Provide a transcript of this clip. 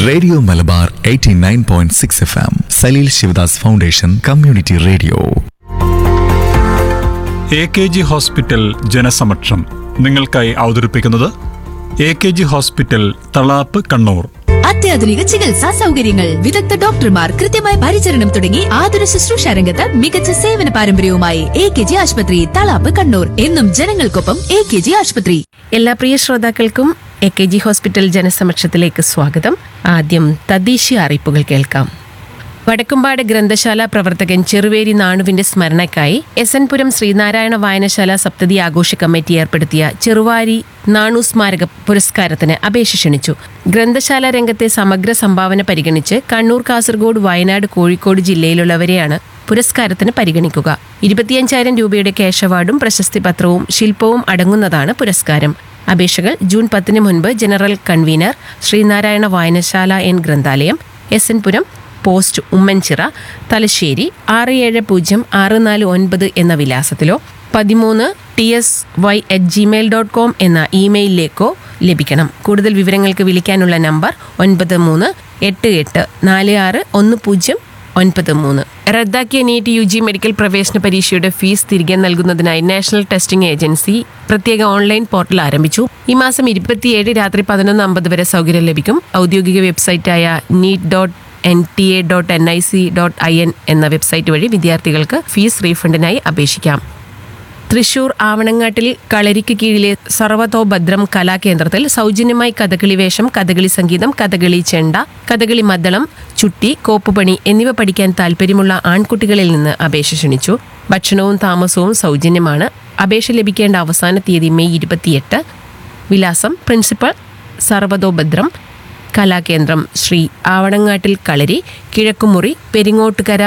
Radio Malabar 89.6 FM. Saleel Sivadas foundation community radio. AKG hospital ജനസമക്ഷം നിങ്ങൾക്കായി അവതരിപ്പിക്കുന്നത് AKG hospital Thalap Kannur. അത്യാധുനിക ചികിത്സാ സൗകര്യങ്ങൾ, വിദഗ്ധ ഡോക്ടർമാർ, കൃത്യമായ പരിചരണം തുടങ്ങി ആതുര ശുശ്രൂഷ രംഗത്ത് മികച്ച സേവന പാരമ്പര്യവുമായി AKG ആശുപത്രി, തളാപ്പ് കണ്ണൂർ. എന്നും ജനങ്ങൾക്കൊപ്പം AKG ആശുപത്രി. എല്ലാ പ്രിയ ശ്രോതാക്കൾക്കും AKG ഹോസ്പിറ്റൽ ജനസമക്ഷത്തിലേക്ക് സ്വാഗതം. ആദ്യം തദ്ദേശീയ അറിയിപ്പുകൾ കേൾക്കാം. വടക്കുംപാട് ഗ്രന്ഥശാല പ്രവർത്തകൻ ചെറുവേരി നാണുവിന്റെ സ്മരണയ്ക്കായി SN പുരം ശ്രീനാരായണ വായനശാല സപ്തതി ആഘോഷ കമ്മിറ്റി ഏർപ്പെടുത്തിയ ചെറുവാരി നാണു സ്മാരക പുരസ്കാരത്തിന് അപേക്ഷ ക്ഷണിച്ചു. ഗ്രന്ഥശാല രംഗത്തെ സമഗ്ര സംഭാവന പരിഗണിച്ച് കണ്ണൂർ, കാസർഗോഡ്, വയനാട്, കോഴിക്കോട് ജില്ലയിലുള്ളവരെയാണ് പുരസ്കാരത്തിന് പരിഗണിക്കുക. 25,000 രൂപയുടെ ക്യാഷ് അവാർഡും പ്രശസ്തി പത്രവും ശില്പവും അടങ്ങുന്നതാണ് പുരസ്കാരം. അപേക്ഷകൾ ജൂൺ 10 മുൻപ് ജനറൽ കൺവീനർ, ശ്രീനാരായണ വായനശാല N ഗ്രന്ഥാലയം, SN പുരം, പോസ്റ്റ് ഉമ്മൻചിറ, തലശ്ശേരി 670649 എന്ന വിലാസത്തിലോ 13tsy@gmail.com എന്ന ഇമെയിലിലേക്കോ ലഭിക്കണം. കൂടുതൽ വിവരങ്ങൾക്ക് വിളിക്കാനുള്ള നമ്പർ 9388461093. റദ്ദാക്കിയ നീറ്റ് UG മെഡിക്കൽ പ്രവേശന പരീക്ഷയുടെ ഫീസ് തിരികെ നൽകുന്നതിനായി നാഷണൽ ടെസ്റ്റിംഗ് ഏജൻസി പ്രത്യേക ഓൺലൈൻ പോർട്ടൽ ആരംഭിച്ചു. ഈ മാസം 27 രാത്രി 11:50 വരെ സൗകര്യം ലഭിക്കും. ഔദ്യോഗിക വെബ്സൈറ്റായ neet.nta.nic.in എന്ന വെബ്സൈറ്റ് വഴി വിദ്യാർത്ഥികൾക്ക് ഫീസ് റീഫണ്ടിനായി അപേക്ഷിക്കാം. തൃശൂർ ആവണങ്ങാട്ടിൽ കളരിക്ക് കീഴിലെ സർവതോഭദ്രം കലാകേന്ദ്രത്തിൽ സൗജന്യമായി കഥകളി വേഷം, കഥകളി സംഗീതം, കഥകളി ചെണ്ട, കഥകളി മദ്ദളം, ചുട്ടി, കോപ്പുപണി എന്നിവ പഠിക്കാൻ താല്പര്യമുള്ള ആൺകുട്ടികളിൽ നിന്ന് അപേക്ഷ ക്ഷണിച്ചു. ഭക്ഷണവും താമസവും സൗജന്യമാണ്. അപേക്ഷ ലഭിക്കേണ്ട അവസാന തീയതി മെയ് 28. വിലാസം: പ്രിൻസിപ്പൽ, സർവതോഭദ്രം കലാകേന്ദ്രം, ശ്രീ ആവണങ്ങാട്ടിൽ കളരി, കിഴക്കുമുറി, പെരിങ്ങോട്ടുകര,